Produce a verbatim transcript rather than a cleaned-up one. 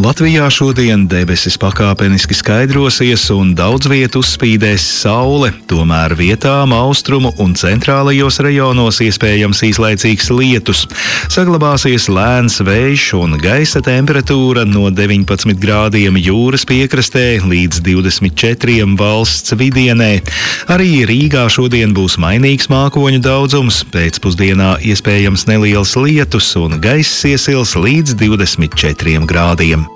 Latvijā šodien debesis pakāpeniski skaidrosies un daudz vietu uzspīdēs saule, tomēr vietām austrumu un centrālajos rajonos iespējams īslaicīgs lietus. Saglabāsies lēns vējš un gaisa temperatūra no deviņpadsmit grādiem jūras piekrastē līdz divdesmit četriem valsts vidienē. Arī Rīgā šodien būs mainīgs mākoņu daudzums, pēcpusdienā iespējams neliels lietus un gaiss iesils līdz divdesmit četriem grādiem.